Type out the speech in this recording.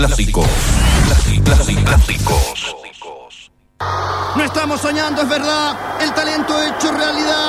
Clásicos. No estamos soñando, es verdad. El talento hecho realidad.